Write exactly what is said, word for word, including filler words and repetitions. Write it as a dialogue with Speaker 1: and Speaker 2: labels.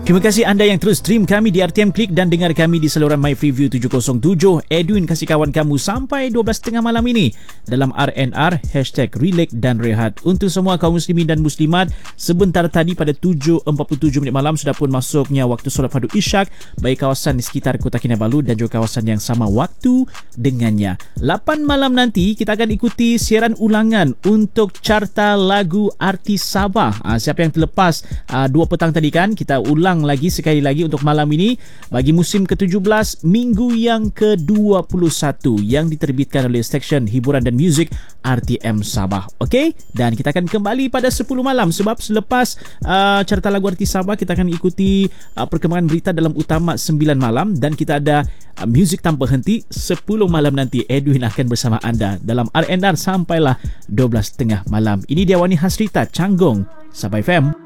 Speaker 1: Terima kasih anda yang terus stream kami di R T M Click dan dengar kami di saluran My Freeview tujuh kosong tujuh. Edwin kasih kawan kamu sampai dua belas tiga puluh malam ini dalam R N R hashtag Relax dan Rehat. Untuk semua kaum muslimin dan muslimat, sebentar tadi pada tujuh empat puluh tujuh minit malam sudah pun masuknya waktu solat fardu isyak bagi kawasan di sekitar Kota Kinabalu dan juga kawasan yang sama waktu dengannya. lapan malam nanti kita akan ikuti siaran ulangan untuk carta lagu artis Sabah. Ha, siapa yang terlepas ha, dua petang tadi kan, kita ulang lagi sekali lagi untuk malam ini bagi musim ke tujuh belas minggu yang ke dua puluh satu yang diterbitkan oleh Seksyen Hiburan dan Muzik R T M Sabah. Okey, dan kita akan kembali pada sepuluh malam sebab selepas uh, carta lagu artis Sabah kita akan ikuti uh, perkembangan berita dalam utama sembilan malam dan kita ada uh, muzik tanpa henti sepuluh malam nanti. Edwin akan bersama anda dalam R N R sampailah dua belas tiga puluh malam. Ini dia Wani Hasrita Canggung Sabah F M.